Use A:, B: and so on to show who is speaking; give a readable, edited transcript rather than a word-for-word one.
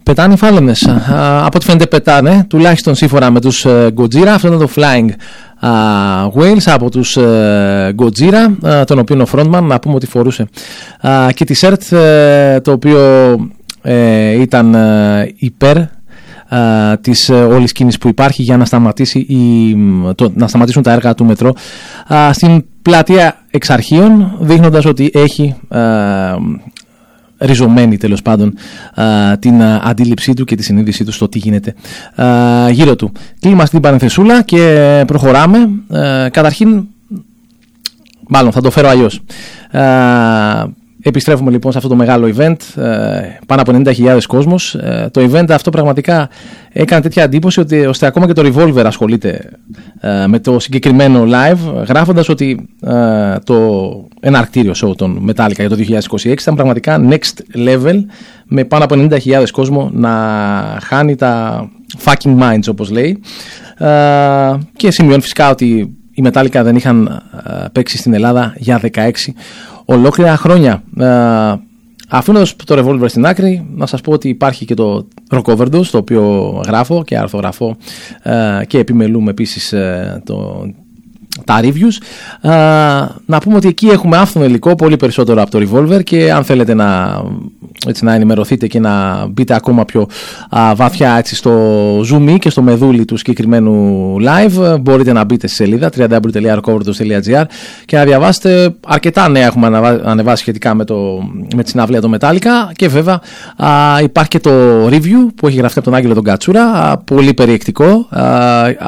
A: Πετάνε οι φάλαινες. Από ό,τι φαίνεται πετάνε, τουλάχιστον σύμφωνα με τους Gojira. Αυτό ήταν το Flying Whales από τους Gojira, τον οποίο ο frontman να πούμε ότι φορούσε και τη shirt, το οποίο ήταν υπέρ της όλης κίνησης που υπάρχει για να να σταματήσουν τα έργα του μετρό στην πλατεία Εξαρχείων, δείχνοντας ότι έχει ριζωμένη τέλος πάντων την αντίληψή του και τη συνείδησή του στο τι γίνεται γύρω του. Κλείνουμε στην παρενθεσούλα και προχωράμε. Καταρχήν, μάλλον θα το φέρω αλλιώς. Επιστρέφουμε λοιπόν σε αυτό το μεγάλο event, πάνω από 90.000 κόσμος. Το event αυτό πραγματικά έκανε τέτοια εντύπωση ώστε ακόμα και το Revolver ασχολείται με το συγκεκριμένο live, γράφοντας ότι το εναρκτήριο show των Metallica για το 2026 ήταν πραγματικά next level, με πάνω από 90.000 κόσμο να χάνει τα fucking minds, όπως λέει, και σημειώνει φυσικά ότι οι Metallica δεν είχαν παίξει στην Ελλάδα για 16 ολόκληρα χρόνια. Αφήνοντας το Revolver στην άκρη, να σας πω ότι υπάρχει και το Rock Overdose, το οποίο γράφω και αρθογραφώ και επιμελούμε επίσης τα reviews. Να πούμε ότι εκεί έχουμε άφθονο υλικό, πολύ περισσότερο από το Revolver, και αν θέλετε να ενημερωθείτε και να μπείτε ακόμα πιο βαθιά στο zoom και στο μεδούλι του συγκεκριμένου live, μπορείτε να μπείτε στη σελίδα www.rockoverdose.gr και να διαβάσετε αρκετά νέα έχουμε ανεβάσει σχετικά με τη συναυλία του Metallica, και βέβαια υπάρχει και το review που έχει γραφτεί από τον Άγγελο τον Κατσούρα, πολύ περιεκτικό,